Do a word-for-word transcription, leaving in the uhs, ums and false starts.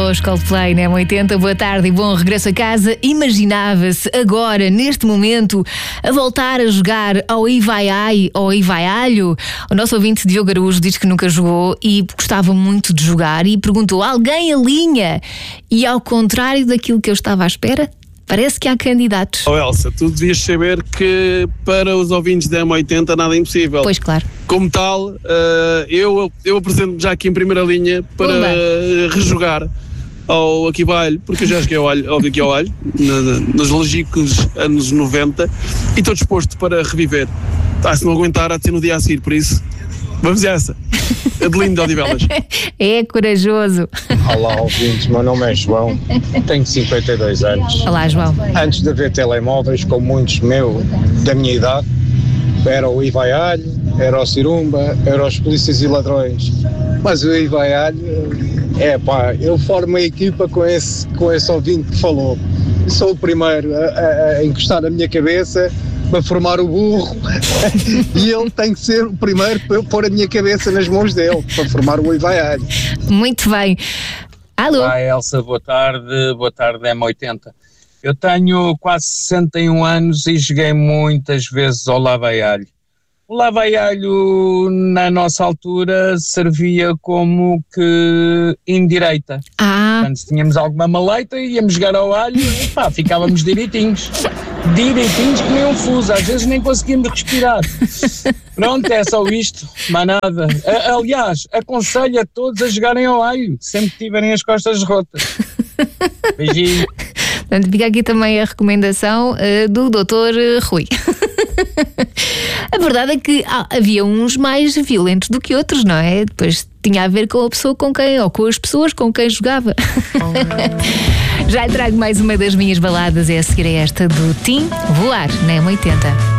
os Coldplay na M oitenta. Boa tarde e bom regresso a casa. Imaginava-se agora, neste momento, a voltar a jogar ao Ivaiai ou Ivaialho? O nosso ouvinte Diogo Araújo diz que nunca jogou e gostava muito de jogar e perguntou: alguém alinha? E ao contrário daquilo que eu estava à espera, parece que há candidatos. Oh Elsa, tu devias saber que para os ouvintes da M oitenta nada é impossível. Pois claro. Como tal, uh, eu, eu apresento já aqui em primeira linha para uh, rejogar ao Aqui Bailho, porque eu já joguei ao, alho, ao Aqui ao Alho, na, na, nos legítimos anos noventa, e estou disposto para reviver. Ah, se não aguentar, há de ser no dia a seguir, por isso, vamos a essa. Adelino de Odivelas. É corajoso. Olá, ouvintes, meu nome é João, tenho cinquenta e dois anos. Olá, João. Antes de haver telemóveis, como muitos meu, da minha idade, era o Ivaialho, era o Cirumba, era os Polícias e Ladrões. Mas o Ivaialho, é pá, eu formo a equipa com esse, com esse ouvinte que falou. Eu sou o primeiro a, a, a encostar a minha cabeça para formar o burro e ele tem que ser o primeiro para eu pôr a minha cabeça nas mãos dele, para formar o Ivaialho. Muito bem. Alô? Olá, Elsa, boa tarde, boa tarde M oitenta. Eu tenho quase sessenta e um anos e joguei muitas vezes ao Lavaialho. O Lavaialho, na nossa altura, servia como que indireita. Ah. Portanto, se tínhamos alguma maleita, íamos jogar ao alho e pá, ficávamos direitinhos. Direitinhos que nem um fuso, às vezes nem conseguimos respirar. Pronto, é só isto, mais nada. A, aliás, aconselho a todos a jogarem ao alho, sempre que tiverem as costas rotas. Beijinho. Portanto, fica aqui também a recomendação uh, do doutor Rui. A verdade é que ah, havia uns mais violentos do que outros, não é? Depois tinha a ver com a pessoa com quem, ou com as pessoas com quem jogava. Já lhe trago mais uma das minhas baladas, é a seguir a esta do Tim, Voar, na M oitenta.